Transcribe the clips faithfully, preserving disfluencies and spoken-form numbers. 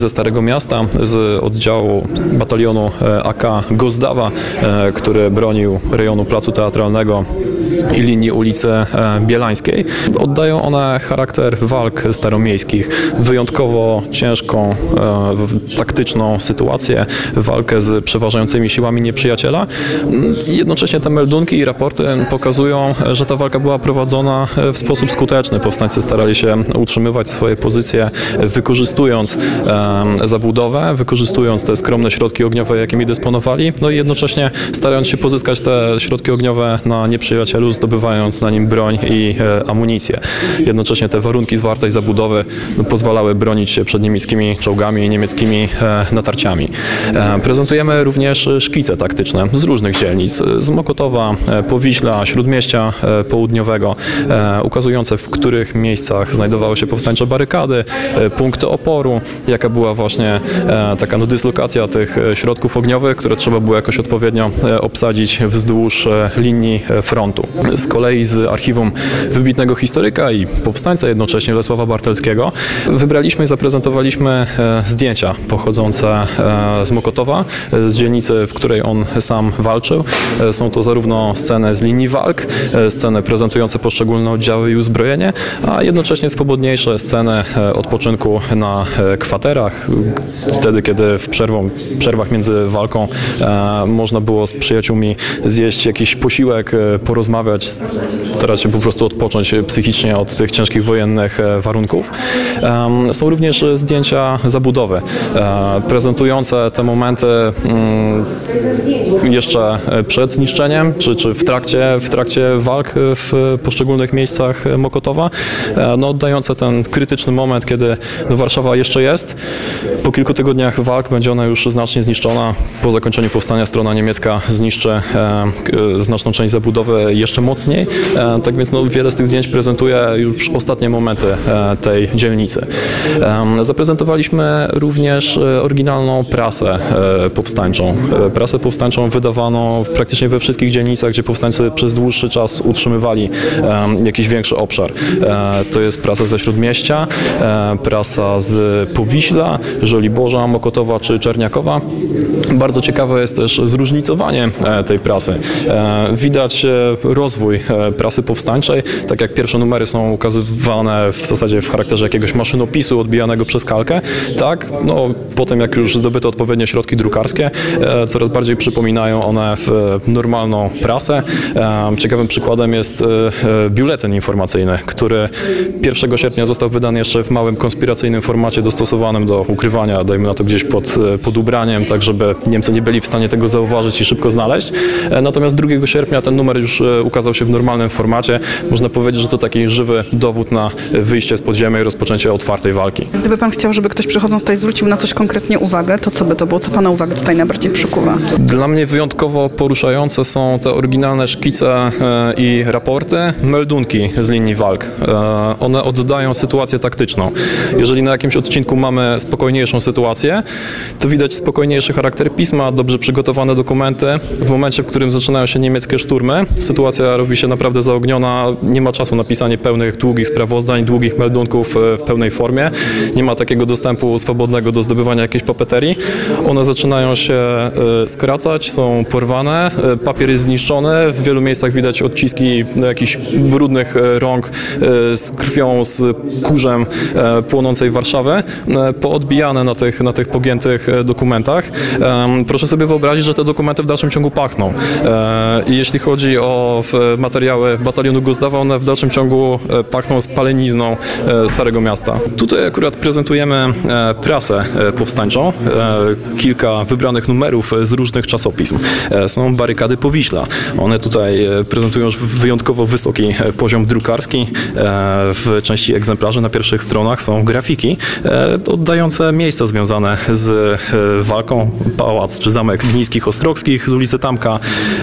Ze Starego Miasta, z oddziału batalionu A K Gozdawa, który bronił rejonu Placu Teatralnego i linii ulicy Bielańskiej. Oddają one charakter walk staromiejskich, wyjątkowo ciężką, taktyczną sytuację, walkę z przeważającymi siłami nieprzyjaciela. Jednocześnie te meldunki i raporty pokazują, że ta walka była prowadzona w sposób skuteczny. Powstańcy starali się utrzymywać swoje pozycje, wykorzystując zabudowę, wykorzystując te skromne środki ogniowe, jakimi dysponowali, no i jednocześnie starając się pozyskać te środki ogniowe na nieprzyjacielu, zdobywając na nim broń i e, amunicję. Jednocześnie te warunki zwartej zabudowy no, pozwalały bronić się przed niemieckimi czołgami i niemieckimi e, natarciami. E, prezentujemy również szkice taktyczne z różnych dzielnic, z Mokotowa, e, Powiśla, Śródmieścia e, Południowego, e, ukazujące, w których miejscach znajdowały się powstańcze barykady, e, punkty oporu, jaka była właśnie e, taka no, dyslokacja tych środków ogniowych, które trzeba było jakoś odpowiednio e, obsadzić wzdłuż e, linii frontu. Z kolei z archiwum wybitnego historyka i powstańca jednocześnie Lesława Bartelskiego wybraliśmy i zaprezentowaliśmy e, zdjęcia pochodzące e, z Mokotowa, e, z dzielnicy, w której on sam walczył. E, są to zarówno sceny z linii walk, e, sceny prezentujące poszczególne oddziały i uzbrojenie, a jednocześnie swobodniejsze sceny e, odpoczynku na e, kwaterach, wtedy kiedy w przerwą, przerwach między walką e, można było z przyjaciółmi zjeść jakiś posiłek, e, porozmawiać, starać się po prostu odpocząć psychicznie od tych ciężkich wojennych e, warunków. E, są również zdjęcia zabudowy, e, prezentujące te momenty mm, jeszcze przed zniszczeniem, czy, czy w, trakcie, w trakcie walk w poszczególnych miejscach Mokotowa, e, no, oddające ten krytyczny moment, kiedy no, Warszawa jeszcze jest. Po kilku tygodniach walk będzie ona już znacznie zniszczona. Po zakończeniu powstania strona niemiecka zniszczy e, e, znaczną część zabudowy jeszcze mocniej. E, tak więc no, wiele z tych zdjęć prezentuje już ostatnie momenty e, tej dzielnicy. E, zaprezentowaliśmy również oryginalną prasę e, powstańczą. E, prasę powstańczą wydawano praktycznie we wszystkich dzielnicach, gdzie powstańcy przez dłuższy czas utrzymywali e, jakiś większy obszar. E, to jest prasa ze Śródmieścia, e, prasa z Powiśla, Żoliborza, Mokotowa czy Czerniakowa. Bardzo ciekawe jest też zróżnicowanie tej prasy. Widać rozwój prasy powstańczej, tak jak pierwsze numery są ukazywane w zasadzie w charakterze jakiegoś maszynopisu odbijanego przez kalkę, tak, no potem jak już zdobyto odpowiednie środki drukarskie, coraz bardziej przypominają one normalną prasę. Ciekawym przykładem jest biuletyn informacyjny, który pierwszego sierpnia został wydany jeszcze w małym konspiracyjnym formacie dostosowanym do ukrywania, dajmy na to gdzieś pod, pod ubraniem, tak żeby Niemcy nie byli w stanie tego zauważyć i szybko znaleźć. Natomiast drugiego sierpnia ten numer już ukazał się w normalnym formacie. Można powiedzieć, że to taki żywy dowód na wyjście z podziemia i rozpoczęcie otwartej walki. Gdyby pan chciał, żeby ktoś przychodząc tutaj zwrócił na coś konkretnie uwagę, to co by to było? Co pana uwagę tutaj najbardziej przykuwa? Dla mnie wyjątkowo poruszające są te oryginalne szkice i raporty, meldunki z linii walk. One oddają sytuację taktyczną. Jeżeli na jakimś odcinku mamy spokojniejszą sytuację, to widać spokojniejszy charakter pisma, dobrze przygotowane dokumenty. W momencie, w którym zaczynają się niemieckie szturmy, sytuacja robi się naprawdę zaogniona. Nie ma czasu na pisanie pełnych, długich sprawozdań, długich meldunków w pełnej formie. Nie ma takiego dostępu swobodnego do zdobywania jakiejś papeterii. One zaczynają się skracać, są porwane, papier jest zniszczony. W wielu miejscach widać odciski jakichś brudnych rąk z krwią, z kurzem płonącej Warszawy, poodbijane na tych, na tych pogiętych dokumentach. Proszę sobie wyobrazić, że te dokumenty w dalszym ciągu pachną. I jeśli chodzi o materiały batalionu Gozdawa, one w dalszym ciągu pachną spalenizną Starego Miasta. Tutaj akurat prezentujemy prasę powstańczą, kilka wybranych numerów z różnych czasopism. Są barykady Powiśla. One tutaj prezentują już wyjątkowo wysoki poziom drukarski. W części egzemplarzy na pierwszych stronach są grafiki oddające miejsca związane z walką, pałac czy zamek Gnińskich Ostrogskich z ulicy Tamka,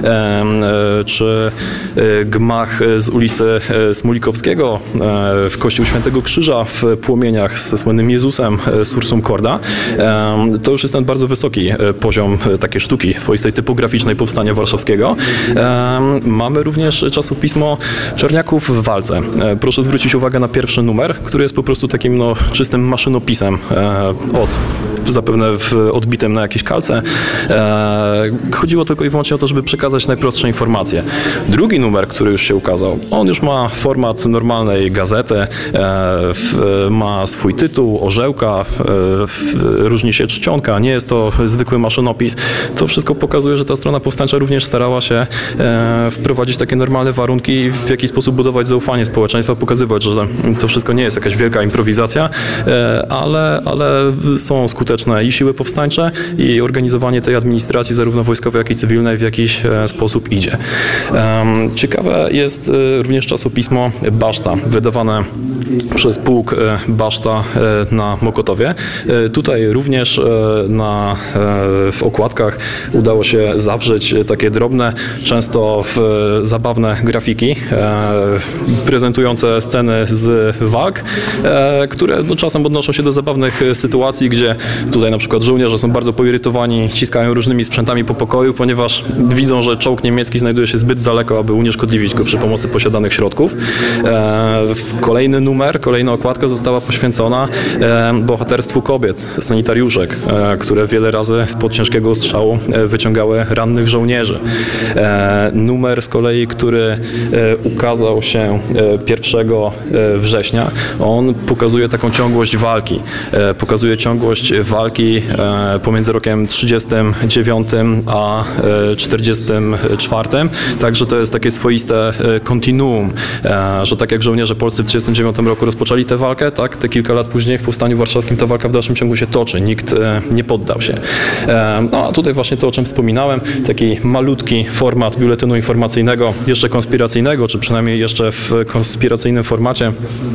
czy gmach z ulicy Smolikowskiego, w kościół Świętego Krzyża w płomieniach ze słynnym Jezusem z Sursum Corda. To już jest ten bardzo wysoki poziom takiej sztuki, swoistej typograficznej powstania warszawskiego. Mamy również czasopismo Czerniaków w walce. Proszę zwrócić uwagę na pierwszy numer, który jest po prostu takim no, czystym maszynopisem od zapewne w odbitym na jakieś kalce. Chodziło tylko i wyłącznie o to, żeby przekazać najprostsze informacje. Drugi numer, który już się ukazał, on już ma format normalnej gazety, ma swój tytuł, orzełka, różni się czcionka, nie jest to zwykły maszynopis. To wszystko pokazuje, że ta strona powstańcza również starała się wprowadzić takie normalne warunki, w jaki sposób budować zaufanie społeczeństwa, pokazywać, że to wszystko nie jest jakaś wielka improwizacja, ale, ale są skuteczne i siły powstańcze, i organizowanie tej administracji, zarówno wojskowej, jak i cywilnej, w jakiś sposób idzie. Ciekawe jest również czasopismo Baszta, wydawane przez pułk Baszta na Mokotowie. Tutaj również na, w okładkach udało się zawrzeć takie drobne, często zabawne grafiki prezentujące sceny z walk, które no, czasem odnoszą się do zabawnych sytuacji, gdzie tutaj na przykład żołnierze są bardzo poirytowani, ciskają różnymi sprzętami po pokoju, ponieważ widzą, że czołg niemiecki znajduje się zbyt daleko, aby unieszkodliwić go przy pomocy posiadanych środków. Kolejny numer, kolejna okładka została poświęcona bohaterstwu kobiet, sanitariuszek, które wiele razy spod ciężkiego ostrzału wyciągały rannych żołnierzy. Numer z kolei, który ukazał się pierwszego września, on pokazuje taką ciągłość walki. Pokazuje ciągłość walki pomiędzy rokiem trzydziestym dziewiątym a czterdziestym czwartym. Także to jest takie swoiste kontinuum, że tak jak żołnierze polscy w trzydziestym dziewiątym roku rozpoczęli tę walkę, tak, te kilka lat później w Powstaniu Warszawskim ta walka w dalszym ciągu się toczy. Nikt nie poddał się. No a tutaj właśnie to, o czym wspominałem, taki malutki format biuletynu informacyjnego, jeszcze konspiracyjnego, czy przynajmniej jeszcze w konspiracyjnym formacie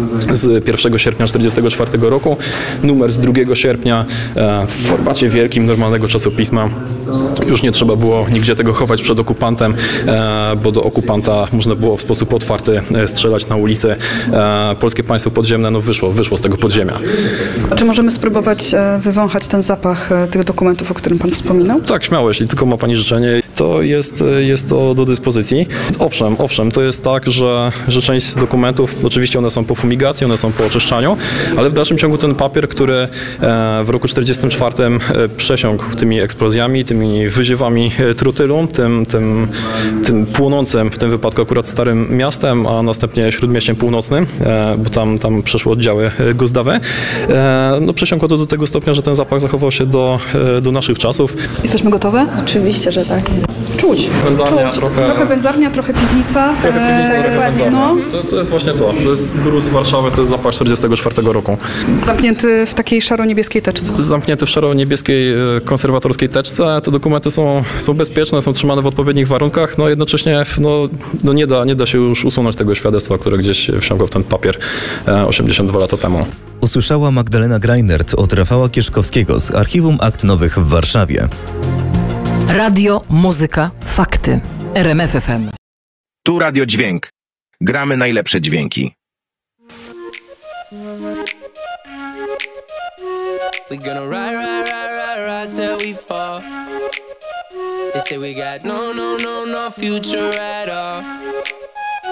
z pierwszego sierpnia czterdziestego czwartego roku. Numer z drugiego sierpnia w formacie wielkim, normalnego czasopisma. Już nie trzeba było nigdzie tego chować przed okupantem, bo do okupanta można było w sposób otwarty strzelać na ulicy. Polskie państwo podziemne no wyszło, wyszło z tego podziemia. A czy możemy spróbować wywąchać ten zapach tych dokumentów, o którym pan wspominał? Tak, śmiało, jeśli tylko ma pani życzenie, to jest, jest to do dyspozycji. Owszem, owszem, to jest tak, że, że część z dokumentów, oczywiście one są po fumigacji, one są po oczyszczaniu, ale w dalszym ciągu ten papier, który w roku czterdziestym czwartym przesiąkł tymi eksplozjami, tymi wyziewami trotylu, tym, tym, tym płonącym w tym wypadku akurat Starym Miastem, a następnie Śródmieściem Północnym, bo tam, tam przeszły oddziały Gozdawy, no przesiąkło to do tego stopnia, że ten zapach zachował się do, do naszych czasów. Jesteśmy gotowe? Oczywiście, że tak. Czuć. Wędzarnia, Czuć. trochę... trochę wędzarnia, trochę piwnica. Trochę piwnica, trochę wędzarnia. No. To, to jest właśnie to. To jest gruz Warszawy, to jest zapach czterdziestego czwartego roku. Zamknięty w takiej szaro-niebieskiej teczce. Zamknięty w szaro-niebieskiej konserwatorskiej teczce. Te dokumenty są, są bezpieczne, są trzymane w odpowiednich warunkach, no jednocześnie no, no nie, da, nie da się już usunąć tego świadectwa, które gdzieś wsiąkło w ten papier osiemdziesiąt dwa lata temu. Usłyszała Magdalena Greinert od Rafała Kieszkowskiego z Archiwum Akt Nowych w Warszawie. Radio, muzyka, fakty. R M F F M. Tu Radio Dźwięk. Gramy najlepsze dźwięki. We gonna ride, ride, ride, ride, ride till we fall. They say we got no, no, no, no future at all.